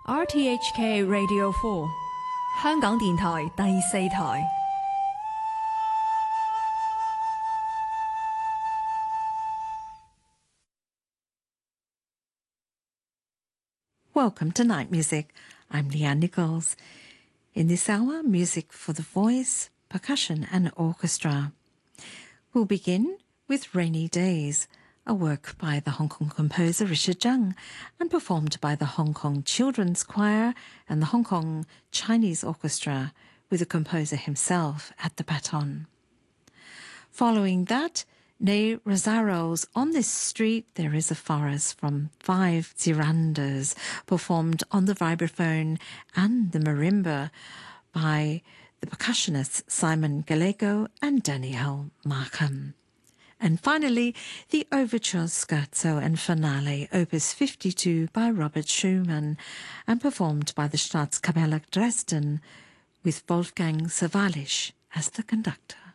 RTHK Radio 4香港電台第四台。 Welcome to Night Music. I'm Leanne Nichols. In this hour, music for the voice, percussion and orchestra. We'll begin with Rainy Days, a work by the Hong Kong composer Richard Zhang and performed by the Hong Kong Children's Choir and the Hong Kong Chinese Orchestra with the composer himself at the baton. Following that, Ney Rosario's On This Street There Is a Forest from 5 Zirandas, performed on the vibraphone and the marimba by the percussionists Simon Gallego and Danielle Markham. And finally, the Overture Scherzo and Finale, Opus 52 by Robert Schumann and performed by the Staatskapelle Dresden with Wolfgang Sawallisch as the conductor.